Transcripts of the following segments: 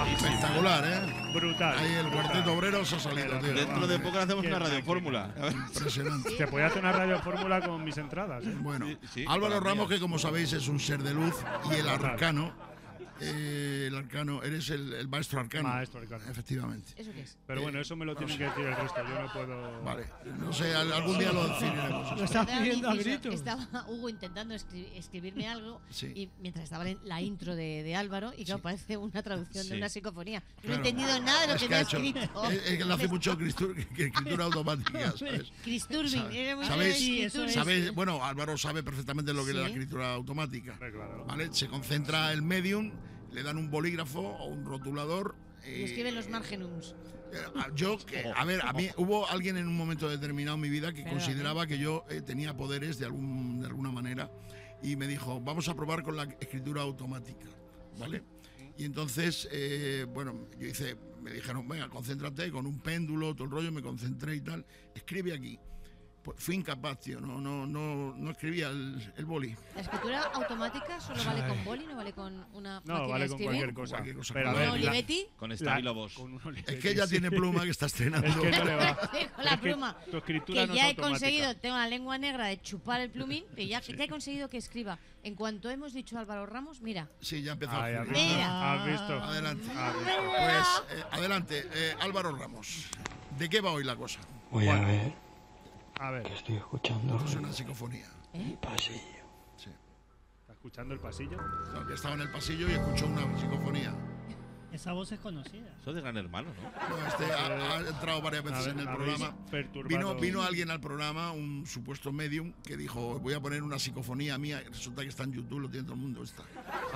Espectacular, ¿eh? Brutal. Ahí el cuarteto obrero se ha salido, tío. Dentro de poco hacemos una radiofórmula. Impresionante. Se puede hacer una radiofórmula con mis entradas. Bueno, Sí, Álvaro para Ramos, mí. que como sabéis es un ser de luz, y el arcano, eres el maestro arcano. Maestro arcano. Efectivamente. ¿Eso qué es? Pero bueno, eso me lo tienen que decir el resto. Yo no puedo. Vale, no sé, algún día lo definiremos. Lo estás Perdón, pidiendo a inciso. gritos. Estaba Hugo intentando escribirme algo Sí. y mientras estaba la intro de Álvaro y claro, parece una traducción Sí. de una psicofonía. No Claro. he entendido nada de lo Es que que me ha ha hecho- escrito. es que lo hace mucho escritura automática, ¿sabes? Chris Turbin. Era muy ¿Sabéis? Sí, Chris eso Turbin. es. ¿Sabéis? Bueno, Álvaro sabe perfectamente lo que es la Sí. escritura automática. Hombre, claro. ¿Vale? Se concentra el medium, le dan un bolígrafo o un rotulador. Y escriben los margenums. A mí hubo alguien en un momento determinado en mi vida que Perdón, consideraba que yo tenía poderes de alguna manera y me dijo, vamos a probar con la escritura automática, ¿vale? Y entonces, me dijeron, venga, concéntrate con un péndulo, todo el rollo, me concentré y tal, escribe aquí. Pues fui incapaz, tío, no escribía el boli. La escritura automática solo vale con boli, no vale con una No, máquina vale de con escribir. cualquier cosa. Cualquier cosa. Pero a Con ver, ¿Con Olivetti? Con la- Estabilobos. con un Es Olivetti, que ella sí. tiene pluma que está estrenando. Es que no le va. Con la Es que pluma. tu escritura Que no ya es he conseguido, automática. tengo la lengua negra de chupar el plumín, que ya he conseguido que escriba. En cuanto hemos dicho Álvaro Ramos, mira, Sí, ya empezó. Ay, a ¿has escribir. visto? Mira. ¿Has visto? Adelante. ¿Has visto? Pues adelante, Álvaro Ramos. ¿De qué va hoy la cosa? Voy a ver, A ver, que estoy escuchando Es una psicofonía. el pasillo. Sí. ¿estás escuchando el pasillo? No, que estaba en el pasillo y escuchó una psicofonía. Esa voz es conocida. Eso es de Gran Hermano, ¿no? No, ha entrado varias veces en el Habéis programa. perturbado. Vino alguien al programa, un supuesto medium, que dijo, voy a poner una psicofonía mía. Resulta que está en YouTube, lo tiene todo el mundo. Está.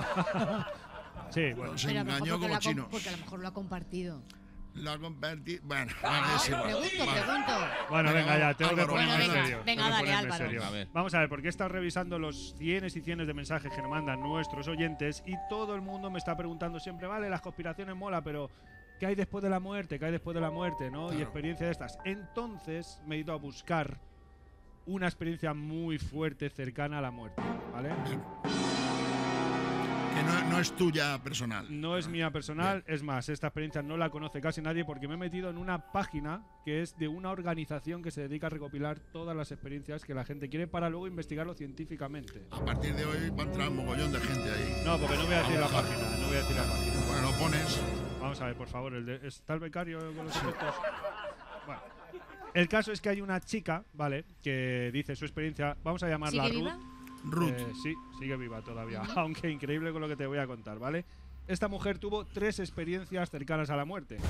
Sí, bueno. Se pero a lo mejor engañó porque como chinos. porque a lo mejor lo ha compartido. La convertí. Bueno, es igual. Pregunto. Bueno, venga, ya, tengo que Álvaro, ponerme venga, serio. venga, tengo que dale, ponerme Álvaro. serio. A ver. Vamos a ver, porque he estado revisando los cienes y cienes de mensajes que nos mandan nuestros oyentes y todo el mundo me está preguntando siempre, vale, las conspiraciones mola, pero ¿qué hay después de la muerte? ¿Qué hay después de la muerte? ¿No? Y Claro. experiencia de estas. Entonces me he ido a buscar una experiencia muy fuerte cercana a la muerte, ¿vale? Que no es tuya personal. No es mía personal, es más, esta experiencia no la conoce casi nadie porque me he metido en una página que es de una organización que se dedica a recopilar todas las experiencias que la gente quiere para luego investigarlo científicamente. A partir de hoy va a entrar un mogollón de gente ahí. No, porque no voy a decir la página, no voy a decir la página. Bueno, lo pones. Vamos a ver, por favor, ¿está el becario con los efectos? Bueno, el caso es que hay una chica, ¿vale? Que dice su experiencia, vamos a llamarla ¿Sigue Ruth. viva? Ruth. Sí, sigue viva todavía, aunque increíble con lo que te voy a contar, ¿vale? Esta mujer tuvo 3 experiencias cercanas a la muerte.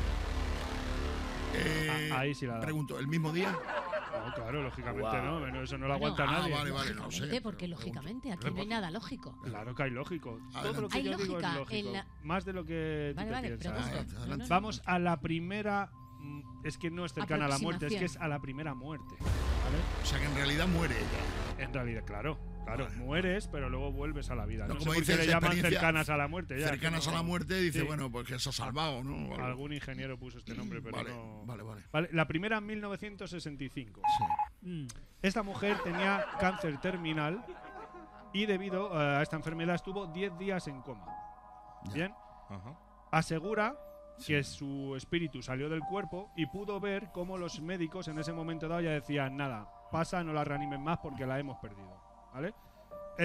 Ahí sí la da. Pregunto, ¿el mismo día? No, claro, lógicamente no, bueno, eso no lo Bueno, aguanta nadie. vale, vale, no Lógicamente, sé. porque pero lógicamente pregunto. aquí no hay nada lógico. Claro que hay lógico. Todo Adelante. lo que Hay yo digo es lógica lógico. en la- Más de lo que Vale, tú vale, te piensas. pregunto. Adelante, No, adelante. no, Vamos a la primera. Es que no es cercana a la muerte, es que es a la primera muerte. ¿Vale? O sea que en realidad muere ella. En realidad, claro, mueres, pero luego vuelves a la vida. No, No, sé como por qué dices, le llaman experiencia cercanas a la muerte. Ya, Cercanas que a no- la muerte, dice, Sí. bueno, pues que se ha salvado, ¿no? O algo. Algún ingeniero puso este nombre, pero Vale, no. vale, vale. Vale, la primera en 1965. Mm. Esta mujer tenía cáncer terminal y debido a esta enfermedad estuvo 10 días en coma. Ya. Bien, Ajá. asegura que su espíritu salió del cuerpo y pudo ver cómo los médicos en ese momento dado ya decían, nada, pasa, no la reanimen más porque la hemos perdido. ¿Vale?